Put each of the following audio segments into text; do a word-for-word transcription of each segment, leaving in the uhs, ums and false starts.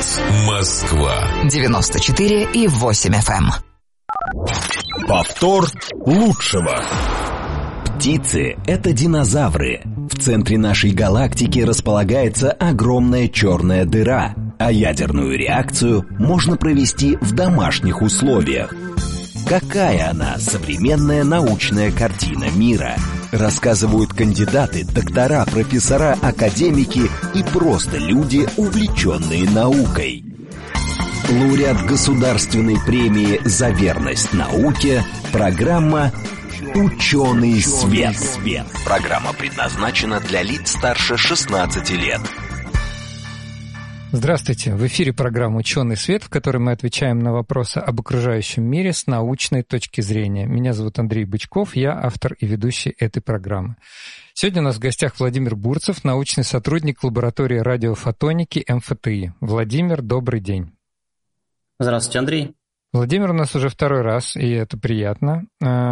Екатеринбург, Москва. девяносто четыре и восемь эф эм. Повтор лучшего. Птицы — это динозавры. В центре нашей галактики располагается огромная черная дыра, а ядерную реакцию можно провести в домашних условиях. Какая она, современная научная картина мира? Рассказывают кандидаты, доктора, профессора, академики и просто люди, увлеченные наукой. Лауреат государственной премии «За верность науке», программа «Ученый свет». Программа предназначена для лиц старше шестнадцати лет. Здравствуйте! В эфире программа «Ученый свет», в которой мы отвечаем на вопросы об окружающем мире с научной точки зрения. Меня зовут Андрей Бычков, я автор и ведущий этой программы. Сегодня у нас в гостях Владимир Бурцев, научный сотрудник лаборатории радиофотоники эм эф тэ и. Владимир, добрый день. Здравствуйте, Андрей. Владимир у нас уже второй раз, и это приятно.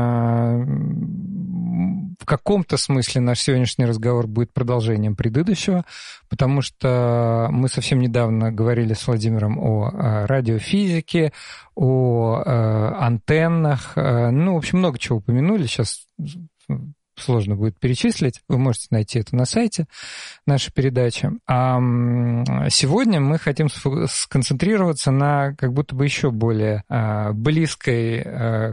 В каком-то смысле наш сегодняшний разговор будет продолжением предыдущего, потому что мы совсем недавно говорили с Владимиром о радиофизике, о антеннах, ну, в общем, много чего упомянули, сейчас сложно будет перечислить, вы можете найти это на сайте нашей передачи. А сегодня мы хотим сконцентрироваться на как будто бы еще более близкой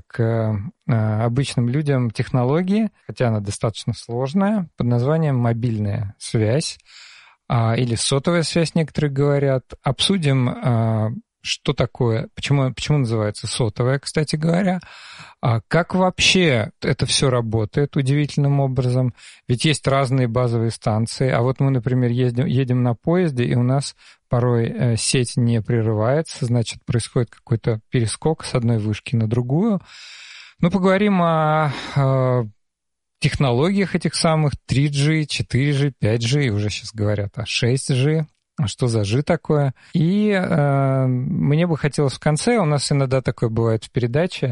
к обычным людям технологии, хотя она достаточно сложная, под названием мобильная связь или сотовая связь, некоторые говорят. Обсудим, что такое, почему, почему называется сотовая, кстати говоря, а как вообще это все работает удивительным образом. Ведь есть разные базовые станции, а вот мы, например, ездим, едем на поезде, и у нас порой сеть не прерывается, значит, происходит какой-то перескок с одной вышки на другую. Ну, поговорим о, о технологиях этих самых три джи, четыре джи, пять джи, и уже сейчас говорят о шесть джи. Что за G такое? И э, мне бы хотелось в конце, у нас иногда такое бывает в передаче,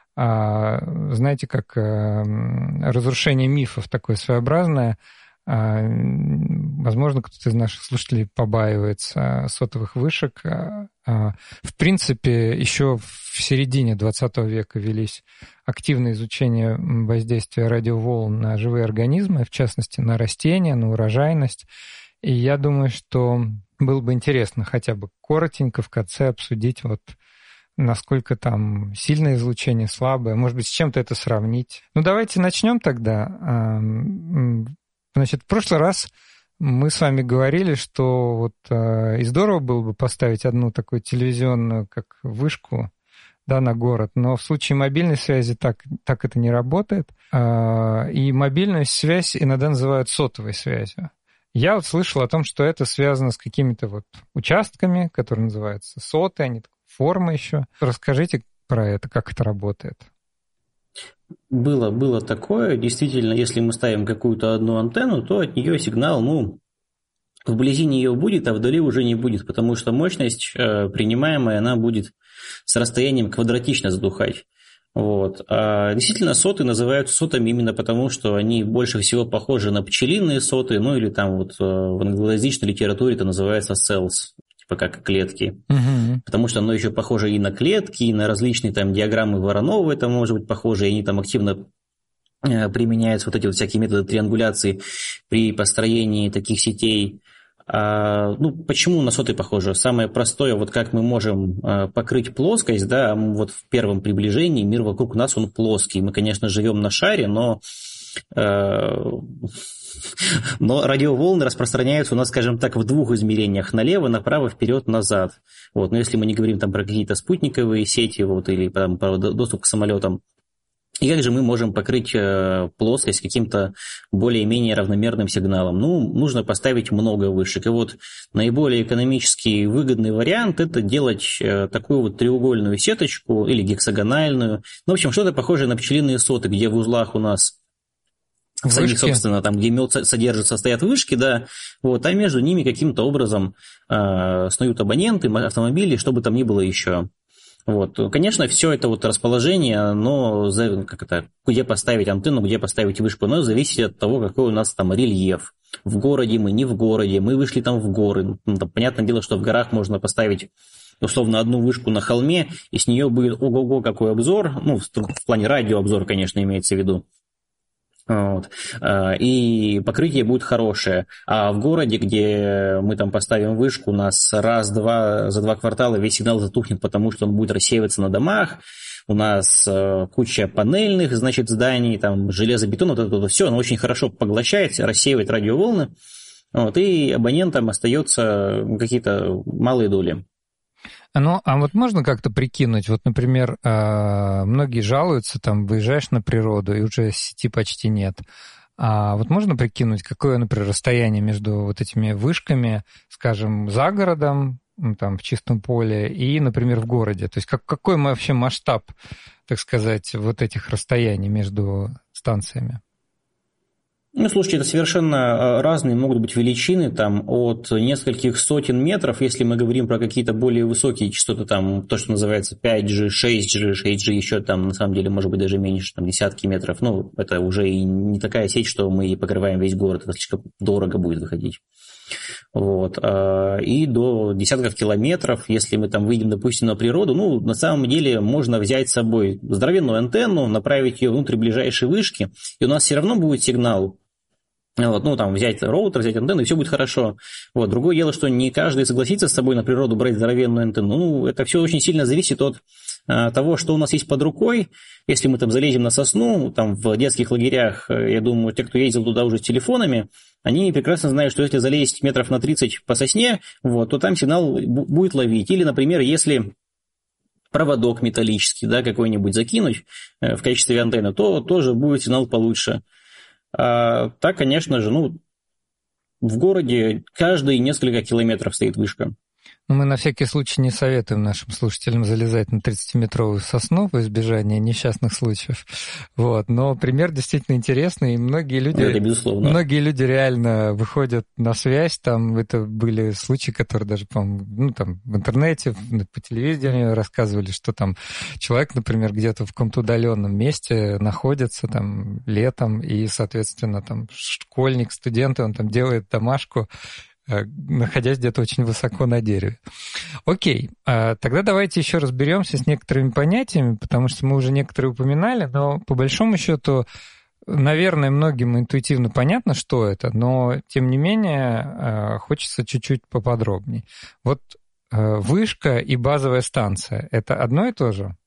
э, знаете, как э, разрушение мифов такое своеобразное. Э, возможно, кто-то из наших слушателей побаивается сотовых вышек. Э, э, в принципе, еще в середине двадцатого века велись активное изучение воздействия радиоволн на живые организмы, в частности, на растения, на урожайность. И я думаю, что было бы интересно хотя бы коротенько в конце обсудить, вот насколько там сильное излучение, слабое, может быть, с чем-то это сравнить. Ну, давайте начнем тогда. Значит, в прошлый раз мы с вами говорили, что вот и здорово было бы поставить одну такую телевизионную, как вышку, да, на город, но в случае мобильной связи так, так это не работает. И мобильную связь иногда называют сотовой связью. Я вот слышал о том, что это связано с какими-то вот участками, которые называются соты, они формы еще. Расскажите про это, как это работает. Было, было такое. Действительно, если мы ставим какую-то одну антенну, то от нее сигнал, ну, вблизи нее будет, а вдали уже не будет, потому что мощность э, принимаемая, она будет с расстоянием квадратично задухать. Вот. А действительно, соты называются сотами именно потому, что они больше всего похожи на пчелиные соты, ну или там вот в англоязычной литературе это называется cells, типа как клетки. Uh-huh. Потому что оно еще похоже и на клетки, и на различные там диаграммы Воронова это может быть похоже, и они там активно применяются, вот эти вот всякие методы триангуляции при построении таких сетей. А, ну, почему на соты похоже? Самое простое, вот как мы можем а, покрыть плоскость, да, вот в первом приближении мир вокруг нас, он плоский. Мы, конечно, живем на шаре, но, а, но радиоволны распространяются у нас, скажем так, в двух измерениях: налево, направо, вперед, назад. Вот, но если мы не говорим там про какие-то спутниковые сети, вот, или там, про доступ к самолетам, и как же мы можем покрыть плоскость каким-то более-менее равномерным сигналом? Ну, нужно поставить много вышек. И вот наиболее экономически выгодный вариант – это делать такую вот треугольную сеточку или гексагональную. Ну, в общем, что-то похожее на пчелиные соты, где в узлах у нас в самих, собственно, там, где мед содержится, стоят вышки, да, вот, а между ними каким-то образом э, снуют абоненты, автомобили, что бы там ни было еще. Вот. Конечно, все это вот расположение, оно, как это, где поставить антенну, где поставить вышку, оно зависит от того, какой у нас там рельеф. В городе мы, не в городе, мы вышли там в горы. Ну, там, понятное дело, что в горах можно поставить условно одну вышку на холме, и с нее будет ого-го какой обзор, ну, в, в плане радиообзор, конечно, имеется в виду. Вот. И покрытие будет хорошее. А в городе, где мы там поставим вышку, у нас раз-два за два квартала весь сигнал затухнет, потому что он будет рассеиваться на домах. У нас куча панельных, значит, зданий, там железобетон, вот это вот все, оно очень хорошо поглощает, рассеивает радиоволны. Вот, и абонентам остается какие-то малые доли. Ну, а вот можно как-то прикинуть, вот, например, многие жалуются, там, выезжаешь на природу, и уже сети почти нет. А вот можно прикинуть, какое, например, расстояние между вот этими вышками, скажем, за городом, там, в чистом поле, и, например, в городе? То есть как, какой вообще масштаб, так сказать, вот этих расстояний между станциями? Ну, слушайте, это совершенно разные могут быть величины, там, от нескольких сотен метров, если мы говорим про какие-то более высокие частоты, там, то, что называется пять джи, шесть джи, шесть джи, еще там, на самом деле, может быть, даже меньше, там, десятки метров. Ну, это уже и не такая сеть, что мы покрываем весь город, это слишком дорого будет выходить. Вот. И до десятков километров, если мы там выйдем, допустим, на природу, ну, на самом деле, можно взять с собой здоровенную антенну, направить ее внутрь ближайшей вышки, и у нас все равно будет сигнал. Вот, ну, там, взять роутер, взять антенну, и все будет хорошо. Вот. Другое дело, что не каждый согласится с собой на природу брать здоровенную антенну. Ну, это все очень сильно зависит от а, того, что у нас есть под рукой. Если мы там залезем на сосну, там, в детских лагерях, я думаю, те, кто ездил туда уже с телефонами, они прекрасно знают, что если залезть метров на тридцать по сосне, вот, то там сигнал будет ловить. Или, например, если проводок металлический, да, какой-нибудь закинуть в качестве антенны, то тоже будет сигнал получше. А, так, конечно же, ну, в городе каждые несколько километров стоит вышка. Но мы на всякий случай не советуем нашим слушателям залезать на тридцатиметровую сосну во избежание несчастных случаев. Вот. Но пример действительно интересный, и многие люди, это безусловно. Многие люди реально выходят на связь. Там это были случаи, которые даже, по-моему, ну, там, в интернете, по телевидению рассказывали, что там человек, например, где-то в каком-то удаленном месте находится там летом, и, соответственно, там школьник, студент, он там делает домашку, находясь где-то очень высоко на дереве. Окей, тогда давайте еще разберемся с некоторыми понятиями, потому что мы уже некоторые упоминали, но по большому счету, наверное, многим интуитивно понятно, что это, но тем не менее хочется чуть-чуть поподробнее. Вот вышка и базовая станция – это одно и то же?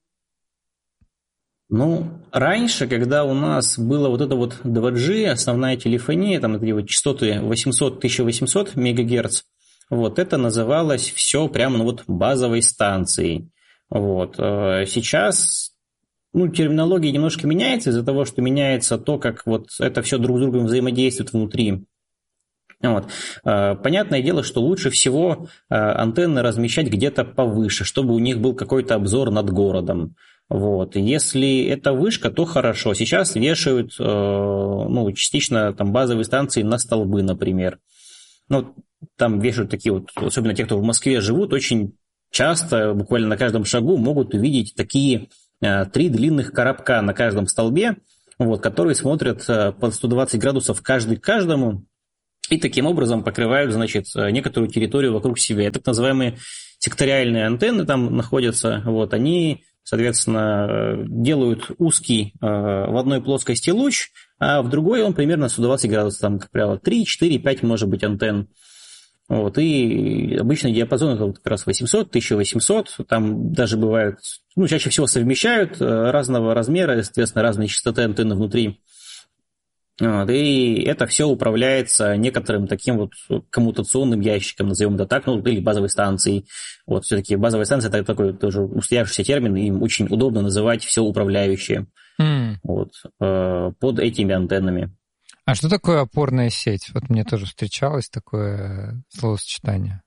Ну, раньше, когда у нас было вот это вот два джи, основная телефония, там такие вот частоты восемьсот - тысяча восемьсот мегагерц, вот это называлось все прямо ну, вот базовой станцией. Вот. Сейчас ну, терминология немножко меняется из-за того, что меняется то, как вот это все друг с другом взаимодействует внутри. Вот. Понятное дело, что лучше всего антенны размещать где-то повыше, чтобы у них был какой-то обзор над городом. Вот. Если это вышка, то хорошо. Сейчас вешают ну, частично там, базовые станции на столбы, например. Ну, там вешают такие вот, особенно те, кто в Москве живут, очень часто, буквально на каждом шагу, могут увидеть такие три длинных коробка на каждом столбе, вот, которые смотрят под сто двадцать градусов каждый к каждому. И таким образом покрывают, значит, некоторую территорию вокруг себя. Так называемые секториальные антенны там находятся. Вот, они, соответственно, делают узкий в одной плоскости луч, а в другой он примерно сто двадцать градусов. Там, как правило, три, четыре, пять может быть антенн. Вот, и обычный диапазон это вот как раз восемьсот - тысяча восемьсот. Там даже бывают, ну, чаще всего совмещают разного размера, естественно, разные частоты антенны внутри. Вот, и это все управляется некоторым таким вот коммутационным ящиком, назовем это так, ну, или базовой станцией. Вот, все-таки базовая станция это такой тоже устоявшийся термин, и им очень удобно называть все управляющее mm. вот, под этими антеннами. А что такое опорная сеть? Вот мне тоже встречалось такое словосочетание.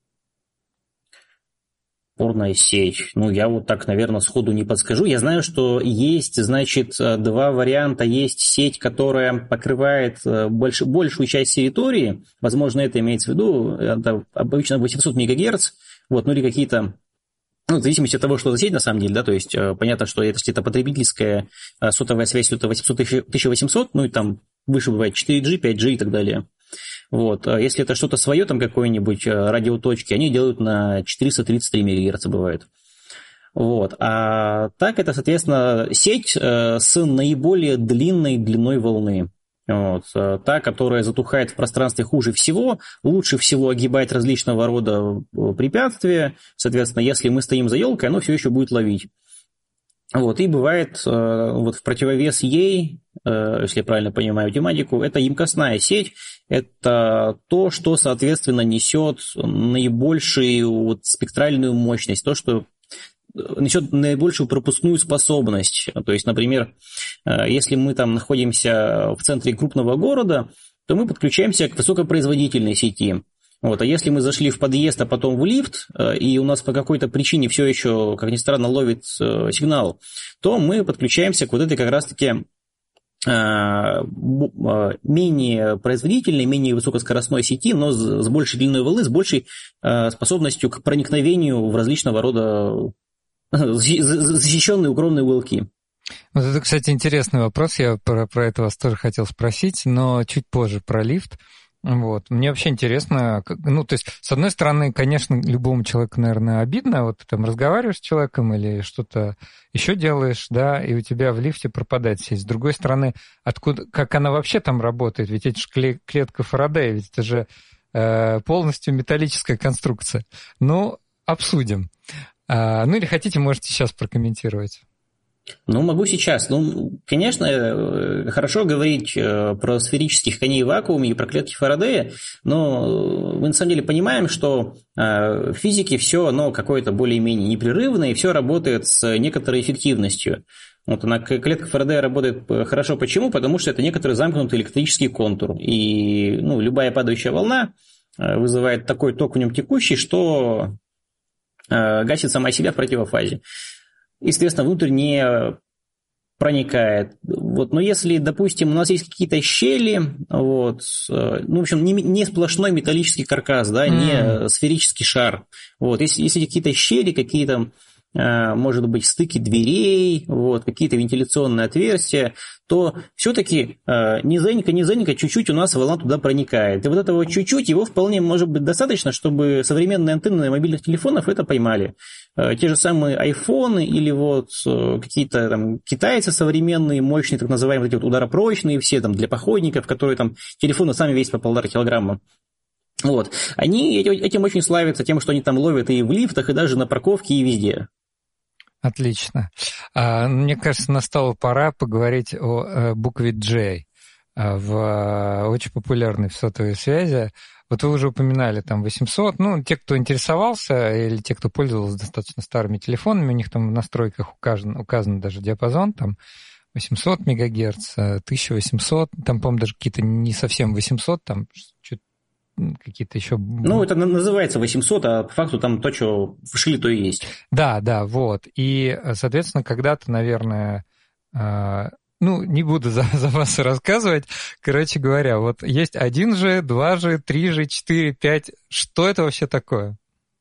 Опорная сеть. Ну, я вот так, наверное, сходу не подскажу. Я знаю, что есть, значит, два варианта. Есть сеть, которая покрывает больш, большую часть территории. Возможно, это имеется в виду. Это обычно восемьсот мегагерц. Вот, ну или какие-то Ну, в зависимости от того, что за сеть на самом деле, да, то есть э, понятно, что это, если это потребительская э, сотовая связь, это восемьсот тысяча восемьсот, ну и там выше бывает четыре джи, пять джи и так далее. Вот. А если это что-то свое, там какое-нибудь э, радиоточки, они делают на четыреста тридцать три мегагерца бывает. Вот. А так это, соответственно, сеть э, с наиболее длинной длиной волны. Вот. Та, которая затухает в пространстве хуже всего, лучше всего огибает различного рода препятствия. Соответственно, если мы стоим за елкой, оно все еще будет ловить. Вот. И бывает, вот в противовес ей, если я правильно понимаю тематику, это емкостная сеть. Это то, что, соответственно, несет наибольшую вот спектральную мощность, то, что несет наибольшую пропускную способность. То есть, например, если мы там находимся в центре крупного города, то мы подключаемся к высокопроизводительной сети. Вот. А если мы зашли в подъезд, а потом в лифт, и у нас по какой-то причине все еще, как ни странно, ловит сигнал, то мы подключаемся к вот этой как раз-таки менее производительной, менее высокоскоростной сети, но с большей длиной волны, с большей способностью к проникновению в различного рода защищенные укромные уголки. Вот это, кстати, интересный вопрос. Я про, про это вас тоже хотел спросить, но чуть позже про лифт. Вот. Мне вообще интересно, ну, то есть, с одной стороны, конечно, любому человеку, наверное, обидно, вот ты там разговариваешь с человеком или что-то еще делаешь, да, и у тебя в лифте пропадает сеть. С другой стороны, откуда, как она вообще там работает? Ведь это же клетка Фарадея, ведь это же э, полностью металлическая конструкция. Ну, обсудим. А, ну, или хотите, можете сейчас прокомментировать. Ну, могу сейчас. Ну, конечно, хорошо говорить про сферических коней в вакууме и про клетки Фарадея, но мы на самом деле понимаем, что в физике все оно какое-то более-менее непрерывное, и все работает с некоторой эффективностью. Вот она, клетка Фарадея работает хорошо. Почему? Потому что это некоторый замкнутый электрический контур. И ну, любая падающая волна вызывает такой ток в нем текущий, что гасит сама себя в противофазе. Естественно, внутрь не проникает. Вот. Но если, допустим, у нас есть какие-то щели, вот, ну, в общем, не, не сплошной металлический каркас, да, mm. не сферический шар. Вот. Если, если какие-то щели, какие-то, может быть, стыки дверей, вот, какие-то вентиляционные отверстия, то все-таки низенько-низенько чуть-чуть у нас волна туда проникает. И вот этого чуть-чуть, его вполне может быть достаточно, чтобы современные антенны мобильных телефонов это поймали. Те же самые айфоны или вот какие-то там китайцы современные, мощные, так называемые, вот ударопрочные, все там для походников, которые там телефоны сами весят по полтора килограмма. Вот. Они этим очень славятся, тем, что они там ловят и в лифтах, и даже на парковке, и везде. Отлично. Мне кажется, настала пора поговорить о букве J в очень популярной в сотовой связи. Вот вы уже упоминали там восемьсот. Ну, те, кто интересовался, или те, кто пользовался достаточно старыми телефонами, у них там в настройках указан, указан даже диапазон, там восемьсот мегагерц, тысяча восемьсот, там, по-моему, даже какие-то не совсем восемьсот, там чуть какие-то еще... Ну, это называется восемьсот, а по факту там то, что вшили, то и есть. Да, да, вот. И, соответственно, когда-то, наверное... Ну, не буду за, за вас рассказывать. Короче говоря, вот есть один джи, два джи, три джи, четыре, пять. Что это вообще такое?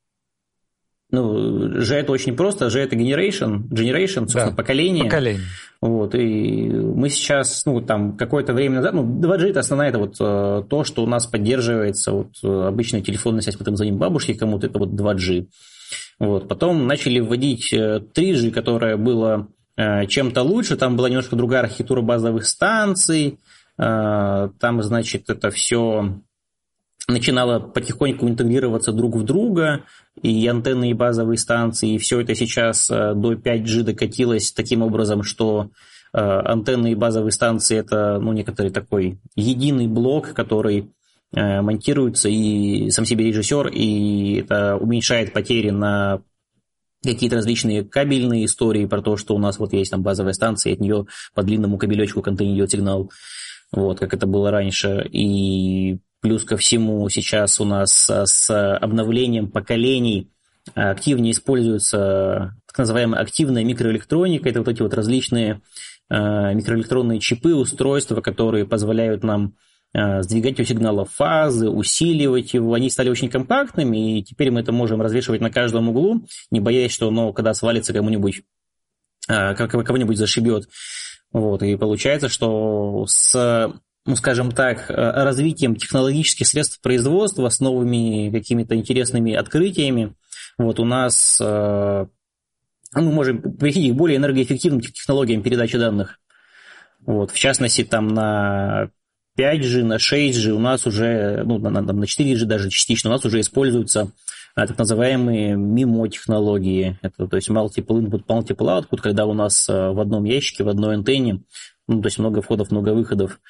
Ну, G это очень просто. G это generation, generation, собственно, да, поколение. Поколение. Вот, и мы сейчас, ну, там, какое-то время назад, ну, два джи это основная, это вот то, что у нас поддерживается, вот, обычная телефонная связь, потом звоним бабушке кому-то, это вот два джи. Вот, потом начали вводить три джи, которое было чем-то лучше, там была немножко другая архитектура базовых станций, там, значит, это все начинало потихоньку интегрироваться друг в друга, и антенны, и базовые станции, и все это сейчас до пять джи докатилось таким образом, что антенны и базовые станции – это, ну, некоторый такой единый блок, который монтируется, и сам себе режиссер, и это уменьшает потери на какие-то различные кабельные истории про то, что у нас вот есть там базовая станция, и от нее по длинному кабелечку к антенне идет сигнал, вот, как это было раньше. И плюс ко всему сейчас у нас с обновлением поколений активнее используется так называемая активная микроэлектроника. Это вот эти вот различные микроэлектронные чипы, устройства, которые позволяют нам сдвигать у сигнала фазы, усиливать его. Они стали очень компактными, и теперь мы это можем развешивать на каждом углу, не боясь, что оно, когда свалится кому-нибудь, кого-нибудь зашибет. Вот. И получается, что с, ну, скажем так, развитием технологических средств производства, с новыми какими-то интересными открытиями, вот у нас мы можем перейти к более энергоэффективным технологиям передачи данных. Вот. В частности, там на пять джи, на шесть джи у нас уже, ну, на, на четыре джи даже частично у нас уже используются а, так называемые мимо-технологии. Это, то есть multiple input, multiple output, когда у нас а, в одном ящике, в одной антенне, ну, то есть много входов, много выходов,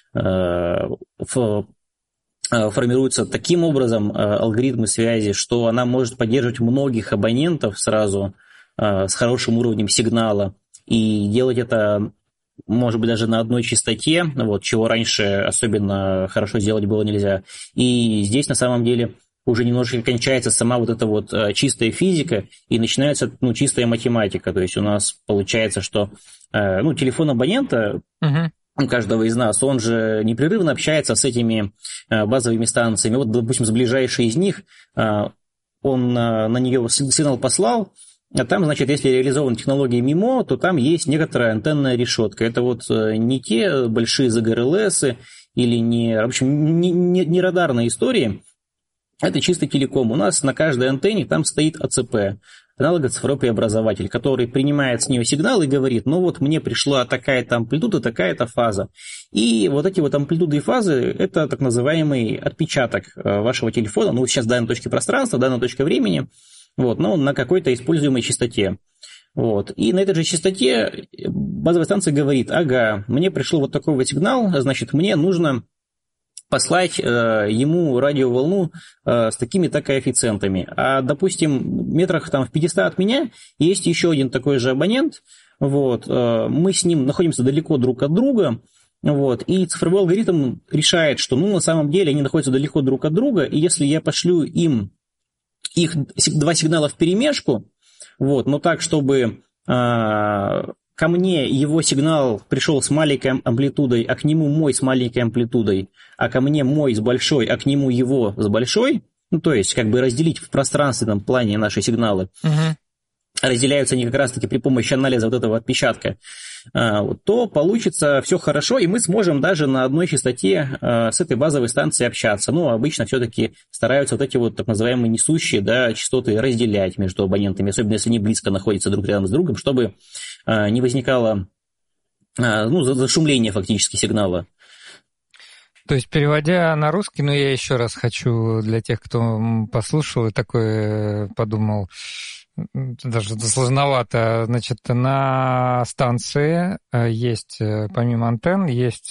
а, в, а, формируются таким образом а, алгоритмы связи, что она может поддерживать многих абонентов сразу а, с хорошим уровнем сигнала и делать это, может быть, даже на одной частоте, вот, чего раньше особенно хорошо сделать было нельзя. И здесь на самом деле уже немножко кончается сама вот эта вот чистая физика и начинается, ну, чистая математика. То есть у нас получается, что ну, телефон абонента, uh-huh. каждого из нас, он же непрерывно общается с этими базовыми станциями. Вот, допустим, с ближайшей из них он на нее сигнал послал, а там, значит, если реализована технология мимо, то там есть некоторая антенная решетка. Это вот не те большие зэ гэ эр эл эсы или не, в общем, не, не, не радарные истории. Это чистый телеком. У нас на каждой антенне там стоит а цэ пэ, аналогоцифровой преобразователь, который принимает с нее сигнал и говорит, ну вот мне пришла такая-то амплитуда, такая-то фаза. И вот эти вот амплитуды и фазы – это так называемый отпечаток вашего телефона. Ну, сейчас в данной точке пространства, в данной точке времени. Вот, но на какой-то используемой частоте. Вот. И на этой же частоте базовая станция говорит, ага, мне пришел вот такой вот сигнал, значит, мне нужно послать э, ему радиоволну э, с такими-то коэффициентами. А, допустим, метрах там в пятистах от меня есть еще один такой же абонент, вот, э, мы с ним находимся далеко друг от друга, вот, и цифровой алгоритм решает, что, ну, на самом деле они находятся далеко друг от друга, и если я пошлю им их два сигнала вперемешку, вот, но так, чтобы э, ко мне его сигнал пришел с маленькой амплитудой, а к нему мой с маленькой амплитудой, а ко мне мой с большой, а к нему его с большой, ну, то есть, как бы разделить в пространственном плане наши сигналы, угу. разделяются они как раз-таки при помощи анализа вот этого отпечатка, то получится все хорошо, и мы сможем даже на одной частоте с этой базовой станцией общаться. Ну, обычно все-таки стараются вот эти вот так называемые несущие, да, частоты разделять между абонентами, особенно если они близко находятся друг рядом с другом, чтобы не возникало, ну, зашумление фактически сигнала. То есть, переводя на русский, ну, я еще раз хочу для тех, кто послушал и такой подумал, даже сложновато, значит, на станции есть, помимо антенн, есть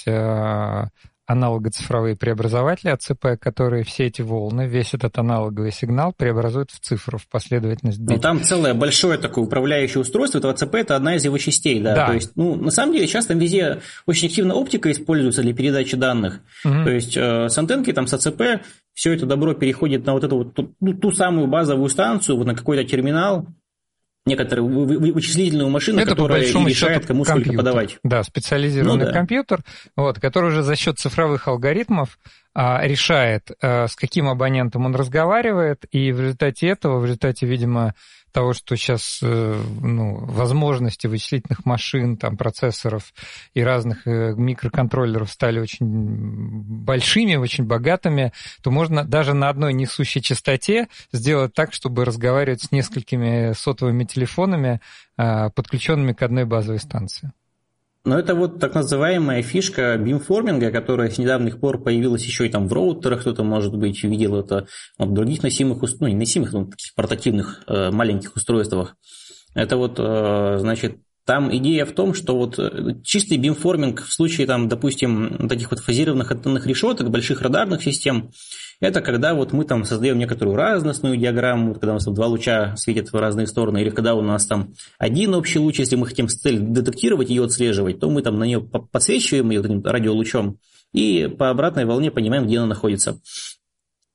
аналогоцифровые преобразователи а цэ пэ, которые все эти волны, весь этот аналоговый сигнал преобразуют в цифру, в последовательность бит. Ну, там целое большое такое управляющее устройство, это а цэ пэ, это одна из его частей, да. да. То есть, ну, на самом деле, сейчас там везде очень активно оптика используется для передачи данных. Угу. То есть, э, с антенки, там, с а цэ пэ, все это добро переходит на вот эту вот, ту, ту самую базовую станцию, вот на какой-то терминал, некоторую вычислительную машину, это которая решает, кому сколько подавать. Да, специализированный ну, да. компьютер, вот, который уже за счет цифровых алгоритмов а, решает, а, с каким абонентом он разговаривает, и в результате этого, в результате, видимо, того, что сейчас ну, возможности вычислительных машин, там, процессоров и разных микроконтроллеров стали очень большими, очень богатыми, то можно даже на одной несущей частоте сделать так, чтобы разговаривать с несколькими сотовыми телефонами, подключенными к одной базовой станции. Но это вот так называемая фишка бимформинга, которая с недавних пор появилась еще и там в роутерах, кто-то, может быть, видел это в других носимых, ну, не носимых, но таких портативных э, маленьких устройствах. Это вот, э, значит, там идея в том, что вот чистый бимформинг в случае, там, допустим, таких вот фазированных антенных решеток, больших радарных систем, это когда вот мы там создаем некоторую разностную диаграмму, когда у нас там два луча светят в разные стороны, или когда у нас там один общий луч, если мы хотим с целью детектировать ее, отслеживать, то мы там на нее подсвечиваем ее радиолучом и по обратной волне понимаем, где она находится.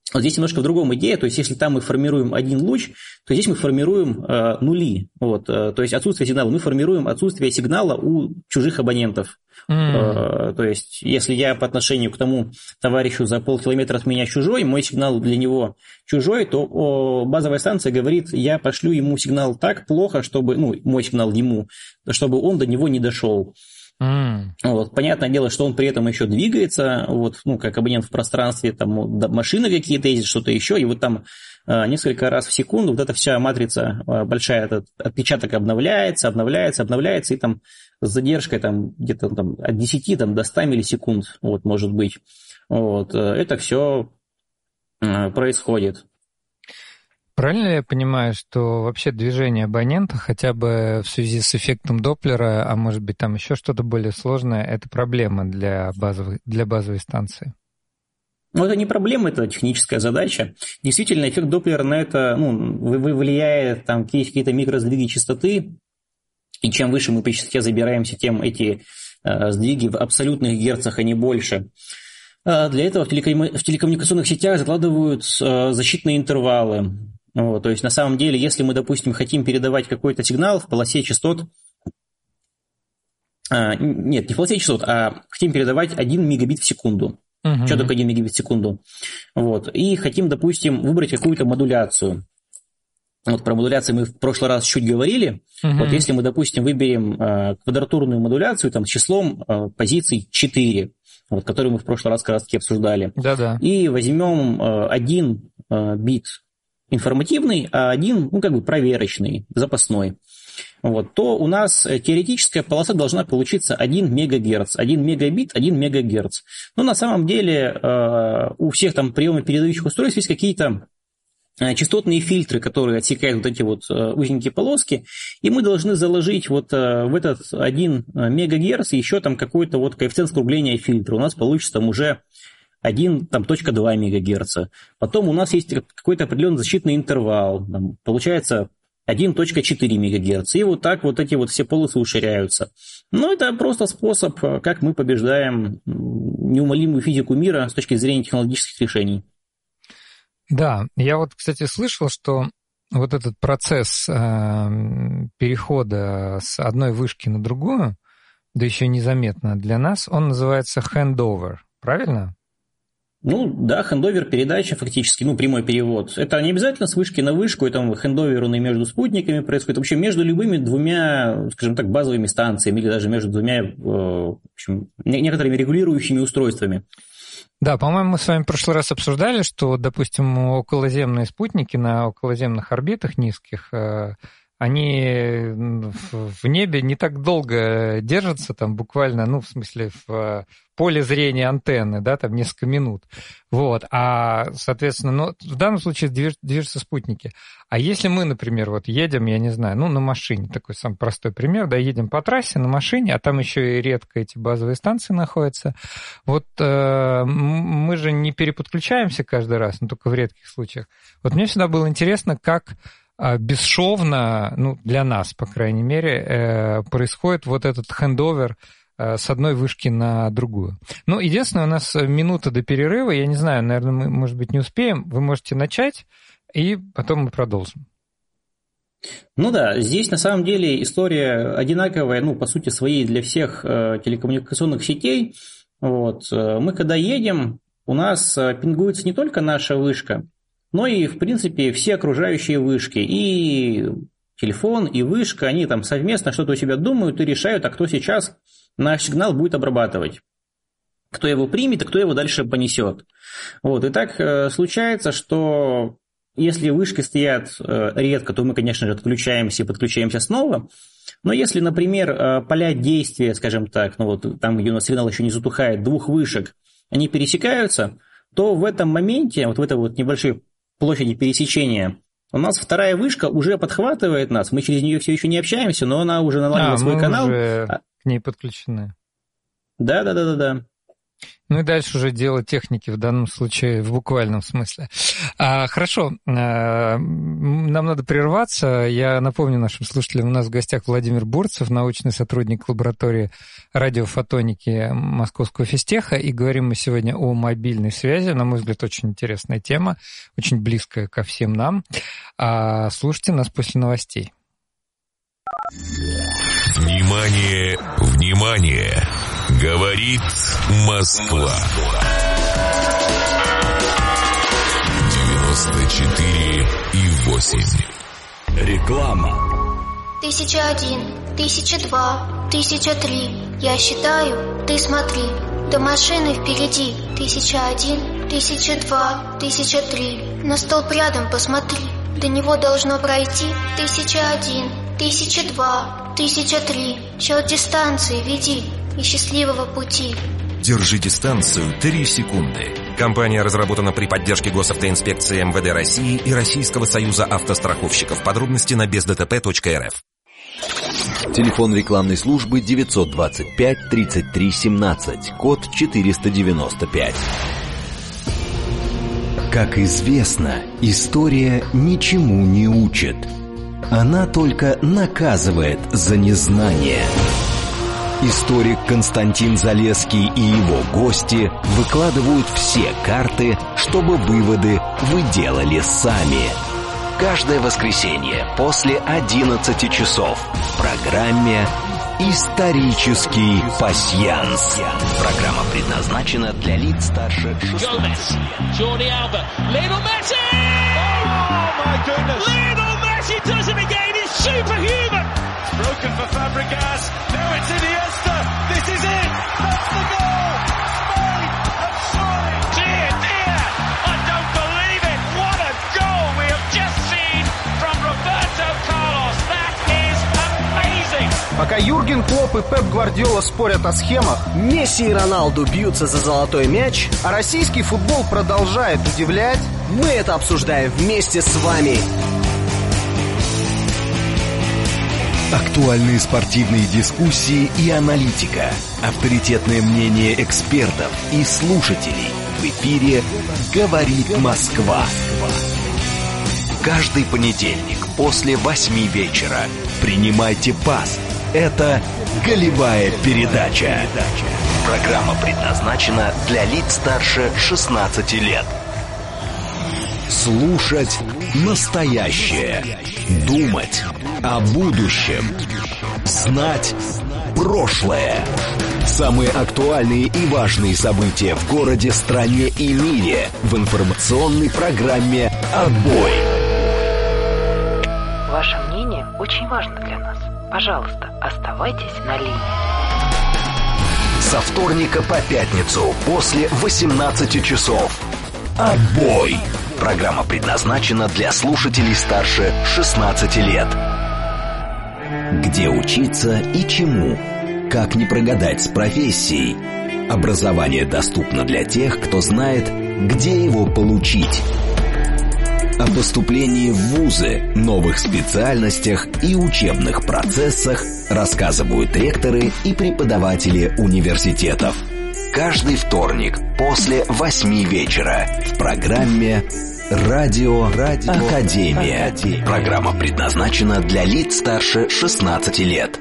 Вот здесь немножко в другом идея, то есть если там мы формируем один луч, то здесь мы формируем э, нули. Вот, э, то есть отсутствие сигнала. Мы формируем отсутствие сигнала у чужих абонентов. Mm. Э, то есть если я по отношению к тому товарищу за полкилометра от меня чужой, мой сигнал для него чужой, то о, базовая станция говорит, я пошлю ему сигнал так плохо, чтобы, ну, мой сигнал ему, чтобы он до него не дошел. Mm. Вот. Понятное дело, что он при этом еще двигается, вот, ну, как абонент в пространстве, там машины какие-то ездят, что-то еще, и вот там э, несколько раз в секунду вот эта вся матрица э, большая, этот отпечаток обновляется, обновляется, обновляется, и там с задержкой там, где-то там, от десяти там, до ста миллисекунд, вот, может быть. Вот. Это все э, происходит. Правильно ли я понимаю, что вообще движение абонента, хотя бы в связи с эффектом Доплера, а может быть там еще что-то более сложное, это проблема для базовой, для базовой станции? Ну, это не проблема, это техническая задача. Действительно, эффект Доплера на это ну, влияет, там есть какие-то микросдвиги частоты, и чем выше мы по частоте забираемся, тем эти э, сдвиги в абсолютных герцах, а не больше. Для этого в, телекомму... в телекоммуникационных сетях закладывают э, защитные интервалы. Вот, то есть, на самом деле, если мы, допустим, хотим передавать какой-то сигнал в полосе частот, а, нет, не в полосе частот, а хотим передавать один мегабит в секунду. Uh-huh. Что такое один мегабит в секунду? Вот, и хотим, допустим, выбрать какую-то модуляцию. Вот про модуляцию мы в прошлый раз чуть говорили. Uh-huh. Вот если мы, допустим, выберем а, квадратурную модуляцию там, с числом а, позиций четыре, вот, которую мы в прошлый раз как раз таки обсуждали, Да-да. и возьмем а, один а, бит информативный, а один, ну, как бы проверочный, запасной, вот, то у нас теоретическая полоса должна получиться один мегагерц, один мегабит, один мегагерц. Но на самом деле у всех там приемопередающих устройств есть какие-то частотные фильтры, которые отсекают вот эти вот узенькие полоски, и мы должны заложить вот в этот один мегагерц еще там какой-то вот коэффициент скругления фильтра. У нас получится там уже один точка два мегагерца. Потом у нас есть какой-то определенный защитный интервал. Там, получается один точка четыре мегагерца. И вот так вот эти вот все полосы уширяются. Но это просто способ, как мы побеждаем неумолимую физику мира с точки зрения технологических решений. Да, я вот, кстати, слышал, что вот этот процесс э, перехода с одной вышки на другую, да еще незаметно для нас, он называется handover. Правильно? Ну, да, хендовер, передача фактически, ну, прямой перевод. Это не обязательно с вышки на вышку, это хендовер он и между спутниками происходит, вообще между любыми двумя, скажем так, базовыми станциями или даже между двумя, в общем, некоторыми регулирующими устройствами. Да, по-моему, мы с вами в прошлый раз обсуждали, что, допустим, околоземные спутники на околоземных орбитах низких, они в небе не так долго держатся, там буквально, ну, в смысле, в поле зрения антенны, да, там несколько минут. Вот, а, соответственно, ну, в данном случае движутся спутники. А если мы, например, вот едем, я не знаю, ну, на машине, такой самый простой пример, да, едем по трассе на машине, а там еще и редко эти базовые станции находятся, вот э, мы же не переподключаемся каждый раз, но только в редких случаях. Вот мне всегда было интересно, как бесшовно, ну, для нас, по крайней мере, происходит вот этот хендовер с одной вышки на другую. Ну, единственное, у нас минута до перерыва, я не знаю, наверное, мы, может быть, не успеем, вы можете начать, и потом мы продолжим. Ну да, здесь на самом деле история одинаковая, ну, по сути своей для всех телекоммуникационных сетей. Вот. Мы когда едем, у нас пингуется не только наша вышка, но и, в принципе, все окружающие вышки. И телефон, и вышка, они там совместно что-то у себя думают и решают, а кто сейчас наш сигнал будет обрабатывать. Кто его примет, а кто его дальше понесет. Вот. И так э, случается, что если вышки стоят э, редко, то мы, конечно же, отключаемся и подключаемся снова. Но если, например, э, поля действия, скажем так, ну вот там, где у нас сигнал еще не затухает, двух вышек, они пересекаются, то в этом моменте, вот в этой вот небольшой площади пересечения, у нас вторая вышка уже подхватывает нас. Мы через нее все еще не общаемся, но она уже наладила а, свой мы канал. Уже к ней подключены. Да, да, да, да, да. Ну и дальше уже дело техники, в данном случае в буквальном смысле. А, хорошо, а, нам надо прерваться. Я напомню нашим слушателям, у нас в гостях Владимир Бурцев, научный сотрудник лаборатории радиофотоники Московского физтеха. И говорим мы сегодня о мобильной связи. На мой взгляд, очень интересная тема, очень близкая ко всем нам. А, слушайте нас после новостей. Внимание, внимание! Говорит Москва. девяносто четыре и восемь. Реклама. Тысяча один, тысяча два, тысяча три. Я считаю, ты смотри. До машины впереди. Тысяча один, тысяча два, тысяча три. На столб рядом посмотри. До него должно пройти. Тысяча один, тысяча два, тысяча три. Счет дистанции веди. И счастливого пути. Держи дистанцию три секунды. Компания разработана при поддержке госавтоинспекции эм вэ дэ России и Российского союза автостраховщиков. Подробности на без дэ тэ пэ точка эр эф. Телефон рекламной службы девятьсот двадцать пять тридцать три семнадцать, код четыреста девяносто пять. Как известно, история ничему не учит. Она только наказывает за незнание. Историк Константин Залесский и его гости выкладывают все карты, чтобы выводы вы делали сами. Каждое воскресенье после одиннадцати часов в программе «Исторический пасьянс». Программа предназначена для лиц старше шестнадцати лет. Broken for Fabregas. Now it's Iniesta. This is it. That's the goal. Spain have scored. Dear, dear. I don't believe it. What a goal we have just seen from Roberto Carlos. That is amazing. Пока Юрген Клопп и Пеп Гвардиола спорят о схемах, Месси и Роналду бьются за золотой мяч, а российский футбол продолжает удивлять, мы это обсуждаем вместе с вами. Актуальные спортивные дискуссии и аналитика, авторитетное мнение экспертов и слушателей. В эфире «Говорит Москва». Каждый понедельник после восьми вечера принимайте пас. Это «Голевая передача». Программа предназначена для лиц старше шестнадцати лет. Слушать настоящее. Думать о будущем. Знать прошлое. Самые актуальные и важные события в городе, стране и мире в информационной программе «Отбой». Ваше мнение очень важно для нас. Пожалуйста, оставайтесь на линии. Со вторника по пятницу после восемнадцати часов. «Отбой». Программа предназначена для слушателей старше шестнадцати лет. Где учиться и чему? Как не прогадать с профессией? Образование доступно для тех, кто знает, где его получить. О поступлении в вузы, новых специальностях и учебных процессах рассказывают ректоры и преподаватели университетов. Каждый вторник после восьми вечера в программе «Радио, Радио Академия». Академия. Программа предназначена для лиц старше шестнадцати лет.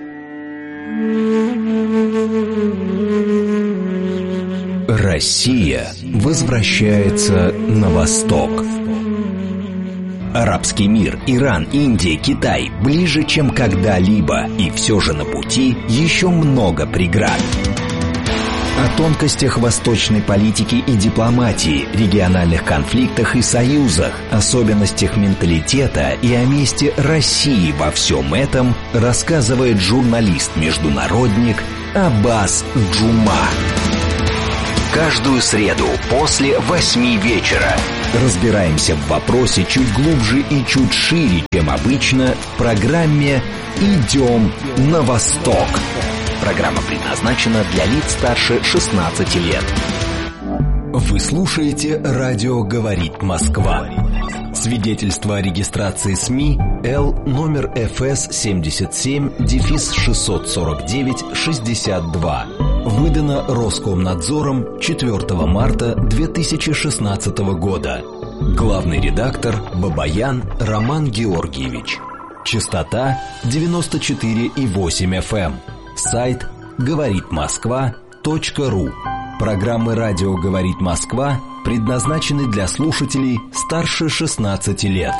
Россия возвращается на восток. Арабский мир, Иран, Индия, Китай ближе, чем когда-либо, и все же на пути еще много преград. О тонкостях восточной политики и дипломатии, региональных конфликтах и союзах, особенностях менталитета и о месте России во всем этом рассказывает журналист-международник Аббас Джума. Каждую среду после восьми вечера разбираемся в вопросе чуть глубже и чуть шире, чем обычно, в программе «Идем на восток». Программа предназначена для лиц старше шестнадцати лет. Вы слушаете «Радио говорит Москва». Свидетельство о регистрации СМИ Л номер эф эс семьдесят семь шестьсот сорок девять шестьдесят два. Выдано Роскомнадзором четвёртого марта две тысячи шестнадцатого года. Главный редактор Бабаян Роман Георгиевич. Частота девяносто четыре и восемь эф эм. Сайт говорит москва точка ру. Программы «Радио говорит Москва» предназначены для слушателей старше шестнадцати лет.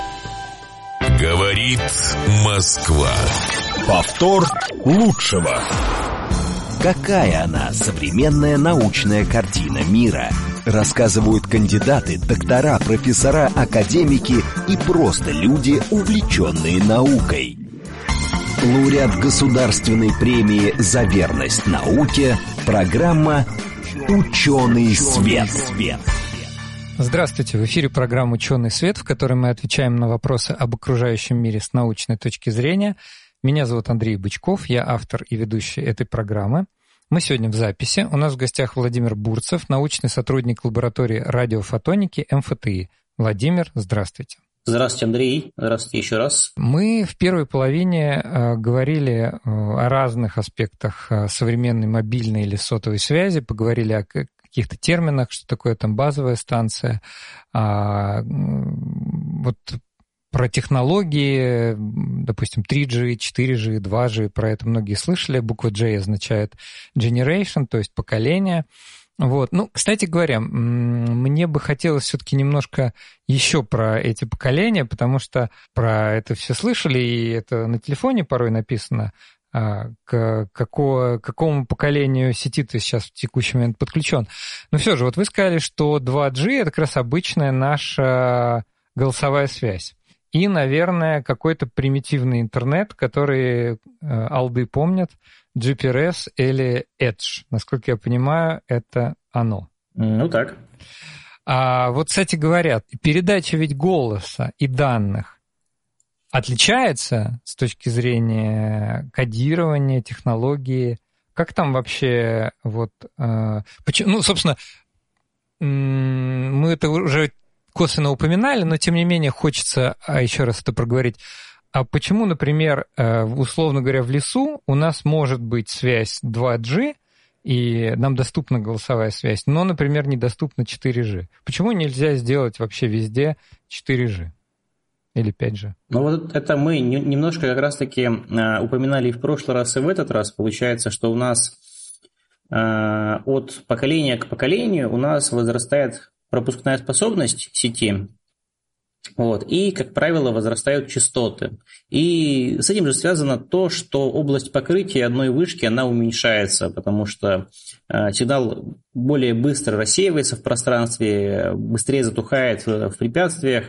Говорит Москва. Повтор лучшего. Какая она, современная научная картина мира? Рассказывают кандидаты, доктора, профессора, академики и просто люди, увлеченные наукой. Лауреат государственной премии «За верность науке», программа «Ученый свет». Здравствуйте, в эфире программа «Ученый свет», в которой мы отвечаем на вопросы об окружающем мире с научной точки зрения. Меня зовут Андрей Бычков, я автор и ведущий этой программы. Мы сегодня в записи. У нас в гостях Владимир Бурцев, научный сотрудник лаборатории радиофотоники эм эф тэ и. Владимир, здравствуйте. Здравствуйте, Андрей. Здравствуйте еще раз. Мы в первой половине э, говорили э, о разных аспектах э, современной мобильной или сотовой связи, поговорили о каких-то терминах, что такое там базовая станция, а, вот про технологии, допустим, три джи, четыре джи, два джи, про это многие слышали. Буква J означает generation, то есть поколение. Вот. Ну, кстати говоря, мне бы хотелось все-таки немножко еще про эти поколения, потому что про это все слышали, и это на телефоне порой написано, к какого, какому поколению сети ты сейчас в текущий момент подключен. Но все же, вот вы сказали, что два джи — это как раз обычная наша голосовая связь. И, наверное, какой-то примитивный интернет, который э, алды помнят, джи пи ар эс или Edge. Насколько я понимаю, это оно. Ну так. А вот, кстати говоря, передача ведь голоса и данных отличается с точки зрения кодирования, технологии. Как там вообще вот... Э, почему, ну, собственно, мы это уже косвенно упоминали, но тем не менее хочется а еще раз это проговорить. А почему, например, условно говоря, в лесу у нас может быть связь два джи, и нам доступна голосовая связь, но, например, недоступна четыре джи? Почему нельзя сделать вообще везде четыре джи или пять джи? Ну вот это мы немножко как раз-таки упоминали и в прошлый раз, и в этот раз. Получается, что у нас от поколения к поколению у нас возрастает пропускная способность сети, вот, и, как правило, возрастают частоты. И с этим же связано то, что область покрытия одной вышки, она уменьшается, потому что э, сигнал более быстро рассеивается в пространстве, быстрее затухает в, в препятствиях.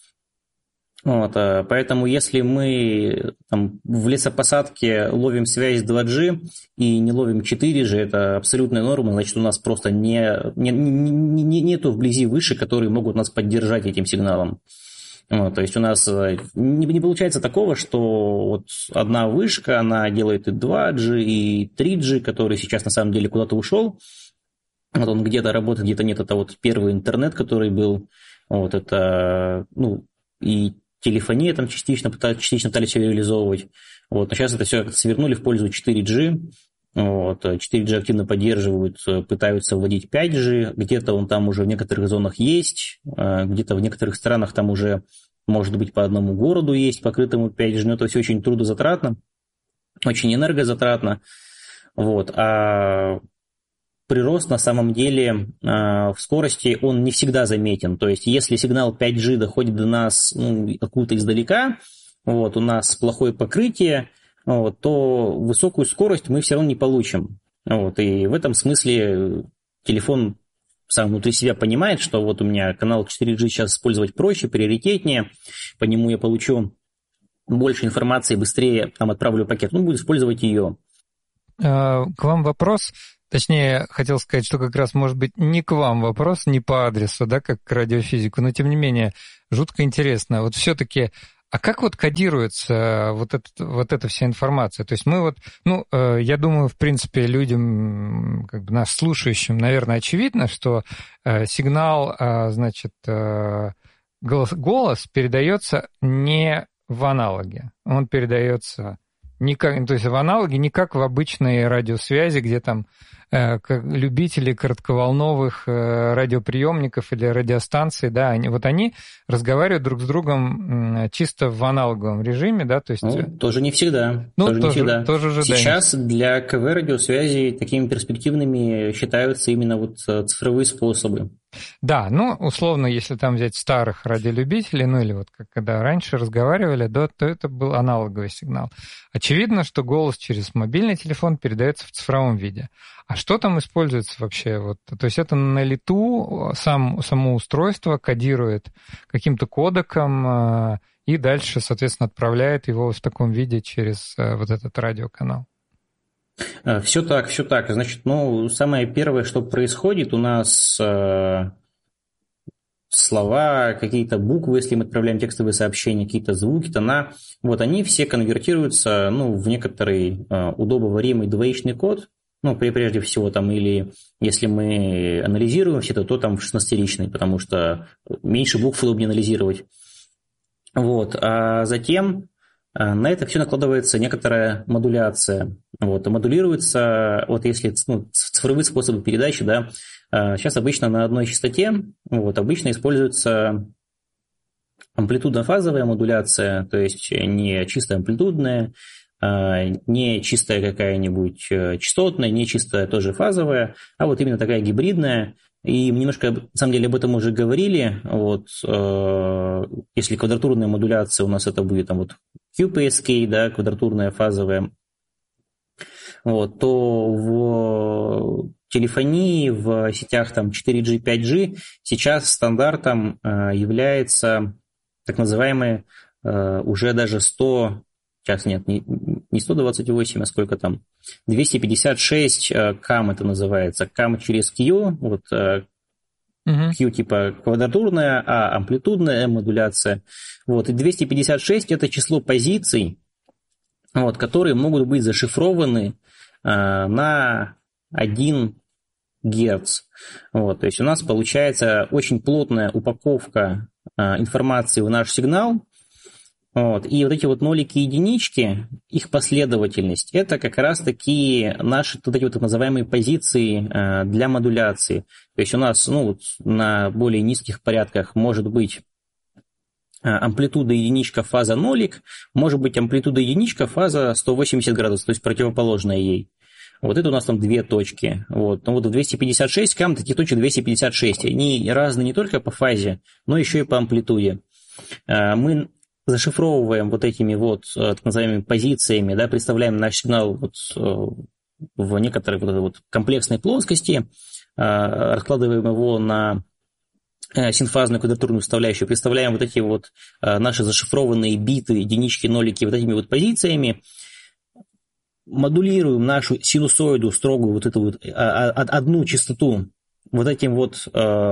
Вот, поэтому если мы там, в лесопосадке ловим связь два джи и не ловим четыре джи, это абсолютная норма, значит, у нас просто не, не, не, не, нету вблизи вышек, которые могут нас поддержать этим сигналом. Вот, то есть у нас не, не получается такого, что вот одна вышка, она делает и два джи, и три джи, который сейчас на самом деле куда-то ушел. Вот он где-то работает, где-то нет. Это вот первый интернет, который был. Вот это, ну, и телефония там частично, частично пытались все реализовывать. Вот. Но сейчас это все свернули в пользу четыре джи. Вот. четыре джи активно поддерживают, пытаются вводить пять джи. Где-то он там уже в некоторых зонах есть, где-то в некоторых странах там уже, может быть, по одному городу есть, покрытому пять джи. Но это все очень трудозатратно, очень энергозатратно. Вот. А прирост на самом деле в скорости он не всегда заметен. То есть если сигнал пять джи доходит до нас ну, откуда-то издалека, вот, у нас плохое покрытие, вот, то высокую скорость мы все равно не получим. Вот, и в этом смысле телефон сам внутри себя понимает, что вот у меня канал четыре джи сейчас использовать проще, приоритетнее, по нему я получу больше информации, быстрее там отправлю пакет, ну, буду использовать ее. К вам вопрос. Точнее, хотел сказать, что как раз, может быть, не к вам вопрос, не по адресу, да, как к радиофизику, но, тем не менее, жутко интересно. Вот все-таки, а как вот кодируется вот, это, вот эта вся информация? То есть мы вот, ну, я думаю, в принципе, людям, как бы нас слушающим, наверное, очевидно, что сигнал, значит, голос, голос передается не в аналоге, он передается Не как, то есть в аналоге не как в обычной радиосвязи, где там э, как любители коротковолновых э, радиоприемников или радиостанций, да, они, вот они разговаривают друг с другом э, чисто в аналоговом режиме, да, то есть... Ну, тоже не всегда. Ну, тоже, тоже, не всегда. тоже же, Сейчас да, для КВ-радиосвязи такими перспективными считаются именно вот цифровые способы. Да, ну, условно, если там взять старых радиолюбителей, ну, или вот как когда раньше разговаривали, да, то это был аналоговый сигнал. Очевидно, что голос через мобильный телефон передается в цифровом виде. А что там используется вообще? Вот, то есть это на лету сам, само устройство кодирует каким-то кодеком и дальше, соответственно, отправляет его в таком виде через вот этот радиоканал. Все так, все так. Значит, ну, самое первое, что происходит, у нас э, слова, какие-то буквы, если мы отправляем текстовые сообщения, какие-то звуки, тона, вот они все конвертируются, ну, в некоторый э, удобоваримый двоичный код, ну, прежде всего, там, или если мы анализируем все это, то там в шестнадцатиричный, потому что меньше букв удобнее анализировать. Вот, а затем на это все накладывается некоторая модуляция. Вот, и модулируется, вот если ну, цифровые способы передачи, да, сейчас обычно на одной частоте, вот, обычно используется амплитудно-фазовая модуляция, то есть не чистая амплитудная, не чистая какая-нибудь частотная, не чистая тоже фазовая, а вот именно такая гибридная. И мы немножко, на самом деле, об этом уже говорили. Вот, э, если квадратурная модуляция у нас это будет там вот кью пи эс кей, да, квадратурная фазовая, вот, то в телефонии, в сетях там четыре джи, пять джи сейчас стандартом э, является так называемые э, уже даже сто, сейчас нет, не, не сто двадцать восемь, а сколько там, двести пятьдесят шесть кам это называется, кам через Q, вот uh-huh. Q типа квадратурная, а амплитудная модуляция, вот, и двести пятьдесят шесть это число позиций, вот, которые могут быть зашифрованы а, на один герц, вот, то есть у нас получается очень плотная упаковка а, информации в наш сигнал. Вот. И вот эти вот нолики и единички, их последовательность, это как раз такие наши вот эти вот так называемые позиции э, для модуляции. То есть у нас ну, вот на более низких порядках может быть э, амплитуда единичка, фаза нолик, может быть амплитуда единичка, фаза сто восемьдесят градусов, то есть противоположная ей. Вот это у нас там две точки. Вот. Но вот в двести пятьдесят шесть кам таких точек двести пятьдесят шесть. Они разные не только по фазе, но еще и по амплитуде. Э, мы зашифровываем вот этими вот так называемыми позициями, да, представляем наш сигнал вот в некоторой вот этой вот комплексной плоскости, раскладываем его на синфазную квадратурную составляющую, представляем вот эти вот наши зашифрованные биты, единички, нолики вот этими вот позициями, модулируем нашу синусоиду, строгую вот эту вот одну частоту вот этим вот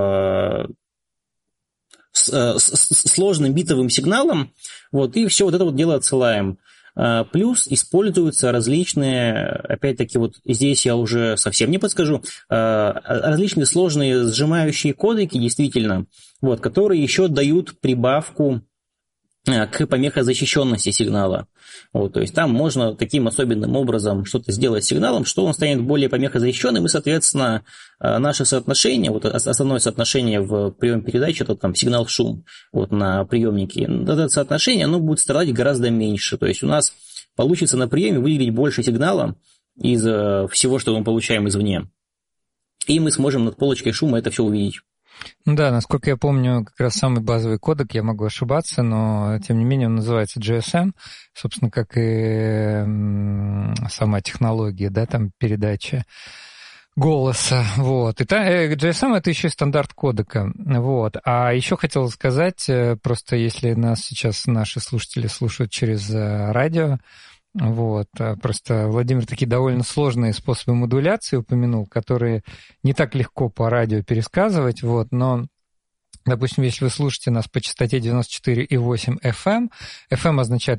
С, с сложным битовым сигналом, вот, и все вот это вот дело отсылаем. Плюс используются различные, опять-таки, вот здесь я уже совсем не подскажу, различные сложные сжимающие кодеки, действительно, вот, которые еще дают прибавку к помехозащищенности сигнала. Вот, то есть там можно таким особенным образом что-то сделать с сигналом, что он станет более помехозащищенным, и, соответственно, наше соотношение, вот основное соотношение в приеме передачи, это там сигнал-шум вот, на приемнике, это соотношение оно будет страдать гораздо меньше. То есть у нас получится на приеме выделить больше сигнала из всего, что мы получаем извне. И мы сможем над полочкой шума это все увидеть. Ну да, насколько я помню, как раз самый базовый кодек, я могу ошибаться, но тем не менее он называется джи эс эм, собственно, как и сама технология, да, там передачи голоса, вот. И джи эс эм это еще и стандарт кодека, вот. А еще хотел сказать, просто если нас сейчас наши слушатели слушают через радио, вот, просто Владимир такие довольно сложные способы модуляции упомянул, которые не так легко по радио пересказывать, вот, но, допустим, если вы слушаете нас по частоте девяносто четыре и восемь эф эм, эф эм означает